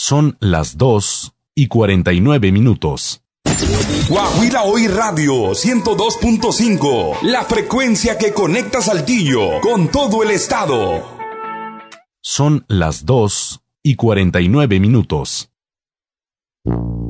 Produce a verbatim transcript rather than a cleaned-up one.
Son las dos y cuarenta y nueve minutos. Guajira Hoy Radio ciento dos punto cinco, la frecuencia que conecta Saltillo con todo el estado. Son las dos y cuarenta y nueve minutos.